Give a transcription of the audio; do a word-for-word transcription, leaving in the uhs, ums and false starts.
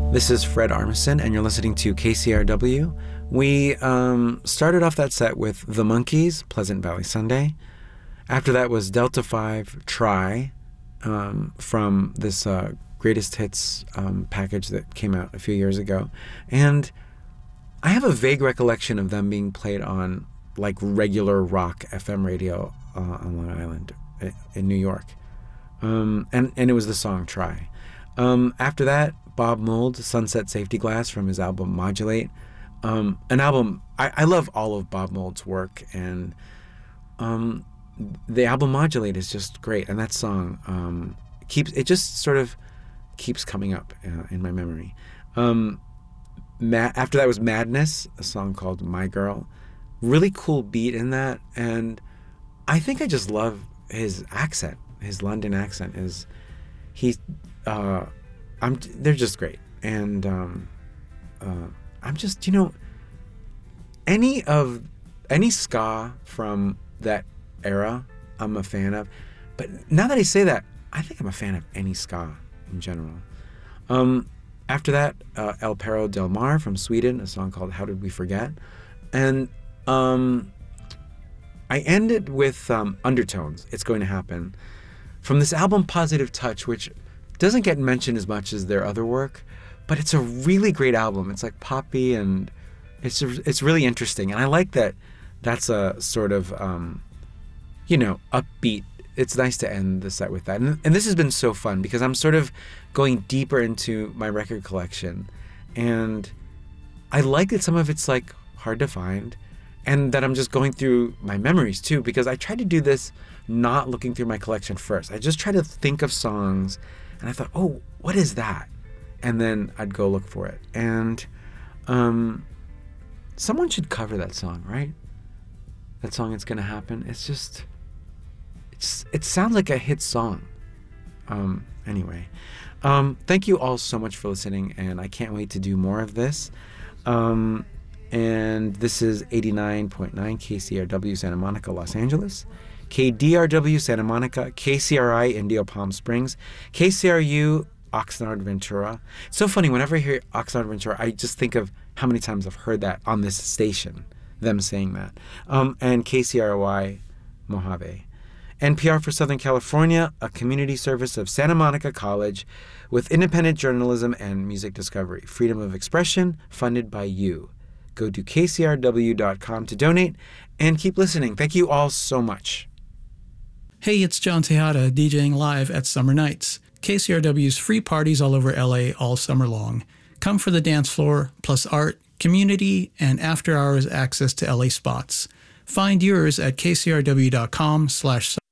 This is Fred Armisen, and you're listening to K C R W. We um, started off that set with The Monkees, Pleasant Valley Sunday. After that was Delta five, Try, um, from this uh, Greatest Hits um, package that came out a few years ago. And I have a vague recollection of them being played on like regular rock F M radio uh, on Long Island in New York. Um, and, and it was the song Try. Um, after that, Bob Mould, Sunset Safety Glass from his album Modulate. Um, an album, I, I love all of Bob Mould's work, and um, the album Modulate is just great. And that song um, keeps, it just sort of keeps coming up uh, in my memory. Um, Ma- after that was Madness, a song called My Girl. Really cool beat in that, and I think I just love his accent. His London accent is, he, uh, I'm, they're just great. And um, uh, I'm just, you know, any of, any ska from that era, I'm a fan of. But now that I say that, I think I'm a fan of any ska in general. Um, after that, uh, El Perro del Mar from Sweden, a song called How Did We Forget? And um, I ended with um, Undertones, It's Going to Happen, from this album Positive Touch, which doesn't get mentioned as much as their other work, but it's a really great album. It's like poppy, and it's it's really interesting. And I like that that's a sort of, um, you know, upbeat. It's nice to end the set with that. And, and this has been so fun because I'm sort of going deeper into my record collection. And I like that some of it's like hard to find, and that I'm just going through my memories too, because I tried to do this not looking through my collection first. I just try to think of songs, and I thought, oh, what is that? And then I'd go look for it. And um, someone should cover that song, right? That song, It's Gonna Happen. It's just, it's it sounds like a hit song. Um, anyway, um, thank you all so much for listening, and I can't wait to do more of this. Um, and this is eighty-nine point nine K C R W Santa Monica, Los Angeles, K D R W Santa Monica, K C R I Indio Palm Springs, K C R U Oxnard Ventura. It's so funny, whenever I hear Oxnard Ventura, I just think of how many times I've heard that on this station, them saying that. Um, and K C R Y Mojave. N P R for Southern California, a community service of Santa Monica College with independent journalism and music discovery. Freedom of expression, funded by you. Go to K C R W dot com to donate, and keep listening. Thank you all so much. Hey, it's John Tejada, DJing live at Summer Nights, K C R W's free parties all over L A all summer long. Come for the dance floor, plus art, community, and after-hours access to L A spots. Find yours at K C R W dot com slash